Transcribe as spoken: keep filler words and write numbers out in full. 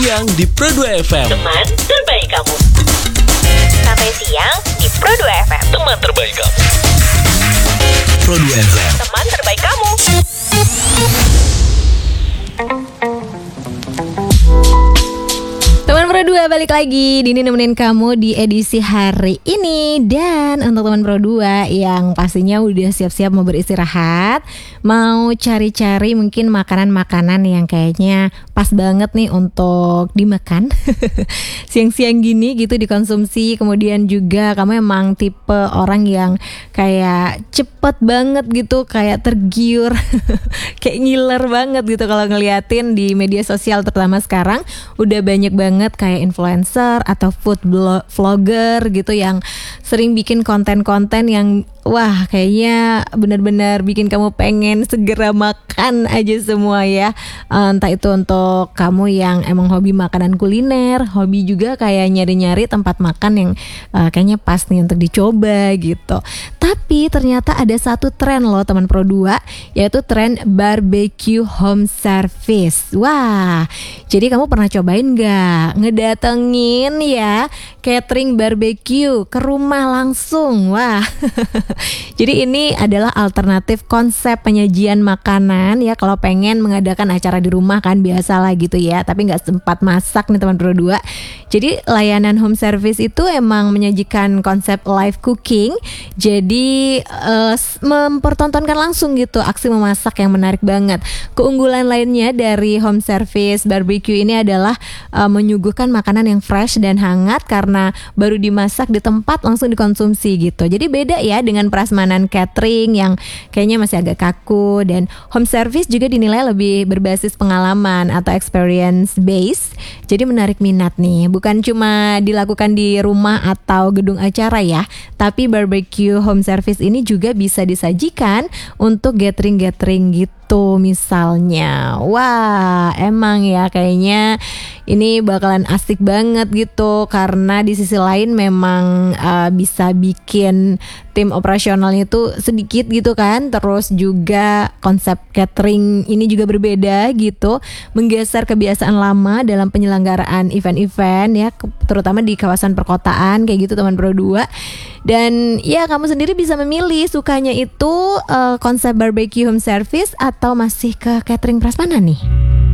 siang di Pro dua F M. Teman terbaik kamu. Sampai siang di Pro dua F M. Teman terbaik kamu. Pro dua F M. Teman terbaik kamu. Teman Pro dua balik lagi, Dini nemenin kamu di edisi hari ini. Dan untuk teman Pro dua yang pastinya udah siap-siap mau beristirahat, mau cari-cari mungkin makanan-makanan yang kayaknya pas banget nih untuk dimakan siang-siang gini gitu, dikonsumsi. Kemudian juga kamu emang tipe orang yang kayak cepet banget gitu, kayak tergiur kayak ngiler banget gitu kalau ngeliatin di media sosial, terutama sekarang udah banyak banget kayak influencer atau food vlogger gitu yang sering bikin konten-konten yang wah kayaknya benar-benar bikin kamu pengen segera makan aja semua ya. Entah itu untuk kamu yang emang hobi makanan kuliner, hobi juga kayak nyari-nyari tempat makan yang uh, kayaknya pas nih untuk dicoba gitu. Tapi ternyata ada satu tren loh teman Pro dua, yaitu tren barbecue home service. Wah, jadi kamu pernah cobain gak ngedatengin ya catering barbecue ke rumah langsung? Wah jadi ini adalah alternatif konsep penyajian makanan ya, kalau pengen mengadakan acara di rumah kan biasalah gitu ya, tapi gak sempat masak nih teman Pro dua. Jadi layanan home service itu emang menyajikan konsep live cooking. Jadi uh, mempertontonkan langsung gitu aksi memasak yang menarik banget. Keunggulan lainnya dari home service barbecue ini adalah uh, menyuguhkan makanan yang fresh dan hangat karena baru dimasak di tempat langsung dikonsumsi gitu. Jadi beda ya dengan prasmanan catering yang kayaknya masih agak kaku. Dan home service juga dinilai lebih berbasis pengalaman atau experience based. Jadi menarik minat nih. Bukan cuma dilakukan di rumah atau gedung acara ya, tapi barbecue home service ini juga bisa disajikan untuk gathering-gathering gitu misalnya. Wah, emang ya kayaknya ini bakalan asik banget gitu, karena di sisi lain memang uh, bisa bikin tim operasionalnya itu sedikit gitu kan. Terus juga konsep catering ini juga berbeda gitu, menggeser kebiasaan lama dalam penyelenggaraan event-event ya, terutama di kawasan perkotaan kayak gitu teman Pro dua. Dan ya kamu sendiri bisa memilih sukanya itu uh, konsep barbecue home service atau masih ke catering prasmanan nih.